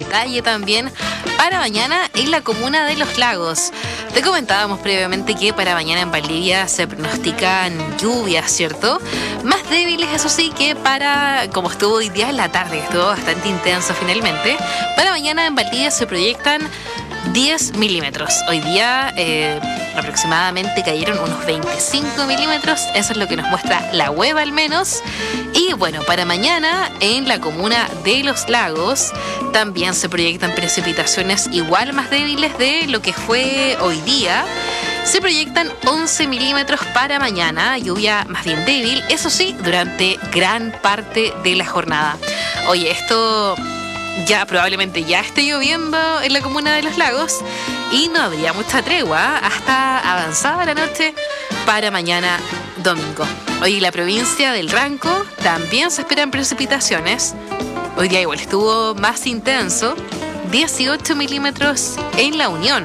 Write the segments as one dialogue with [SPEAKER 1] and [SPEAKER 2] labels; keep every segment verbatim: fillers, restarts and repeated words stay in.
[SPEAKER 1] detalle también para mañana en la comuna de Los Lagos. Te comentábamos previamente que para mañana en Valdivia se pronostican lluvias, ¿cierto? Más débiles, eso sí, que para, como estuvo hoy día en la tarde, estuvo bastante intenso finalmente. Para mañana en Valdivia se proyectan diez milímetros. Hoy día eh, aproximadamente cayeron unos veinticinco milímetros. Eso es lo que nos muestra la web al menos. Y bueno, para mañana en la comuna de Los Lagos también se proyectan precipitaciones igual más débiles de lo que fue hoy día. Se proyectan once milímetros para mañana, lluvia más bien débil, eso sí, durante gran parte de la jornada. Oye, esto ya probablemente ya esté lloviendo en la comuna de Los Lagos y no habría mucha tregua hasta avanzada la noche para mañana domingo. Hoy en la provincia del Ranco también se esperan precipitaciones. Hoy día igual estuvo más intenso, dieciocho milímetros en La Unión.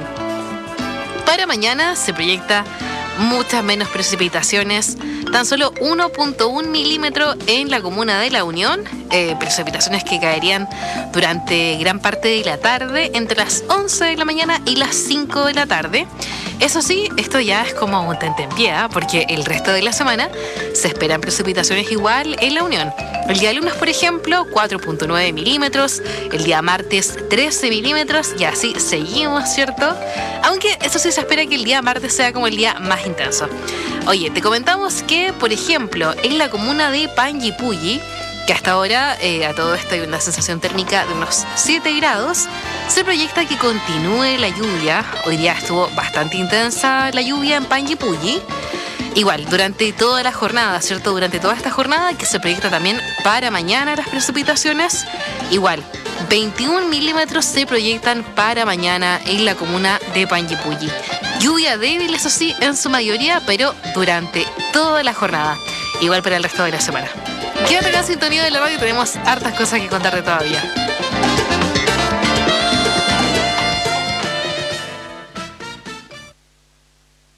[SPEAKER 1] Para mañana se proyecta muchas menos precipitaciones, tan solo uno punto uno milímetro en la comuna de La Unión, eh, precipitaciones que caerían durante gran parte de la tarde, entre las once de la mañana y las cinco de la tarde. Eso sí, esto ya es como un tentempié, ¿eh? Porque el resto de la semana se esperan precipitaciones igual en La Unión. El día lunes, por ejemplo, cuatro punto nueve milímetros, el día martes trece milímetros y así seguimos, ¿cierto? Aunque eso sí se espera que el día martes sea como el día más intenso. Oye, te comentamos que, por ejemplo, en la comuna de Panguipulli, que hasta ahora eh, a todo esto hay una sensación térmica de unos siete grados, se proyecta que continúe la lluvia. Hoy día estuvo bastante intensa la lluvia en Panguipulli. Igual, durante toda la jornada, ¿cierto? Durante toda esta jornada, que se proyecta también para mañana las precipitaciones. Igual, veintiún milímetros se proyectan para mañana en la comuna de Panguipulli. Lluvia débil, eso sí, en su mayoría, pero durante toda la jornada. Igual para el resto de la semana. Quédate acá en sintonía de la radio, tenemos hartas cosas que contarte todavía.